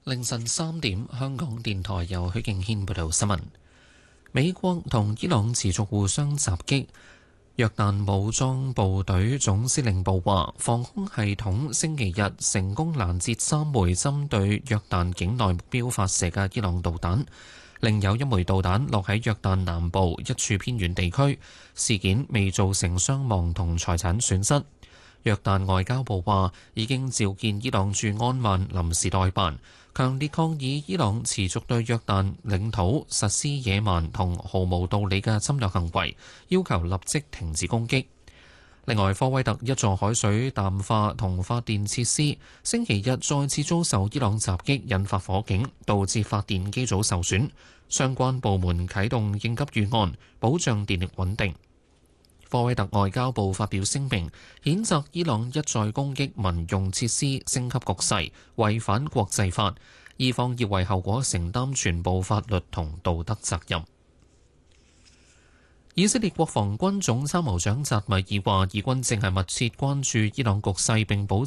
凌晨3點，香港電台由許敬軒報道新聞。美國同伊朗持續互相襲擊。約旦武裝部隊總司令部話，防空系統星期日成功攔截3枚針對約旦境內目標發射嘅伊朗導彈，另有1枚導彈落喺約旦南部一處偏遠地區，事件未造成傷亡同財產損失。約旦外交部話已經召見伊朗駐安曼臨時代辦，強烈抗議伊朗持續對約旦領土實施野蠻同毫無道理嘅侵略行為，要求立即停止攻擊。另外，科威特一座海水淡化同發電設施星期日再次遭受伊朗襲擊，引發火警，導致發電機組受損。相關部門啟動應急預案，保障電力穩定。科威特外交部發表聲明，譴責伊朗一再攻擊民用設施，升級局勢，違反國際法，伊方要為後果承擔全部法律同道德責任。以色列國防軍總參謀長扎米爾話，以軍正係密切關注伊朗局勢，並保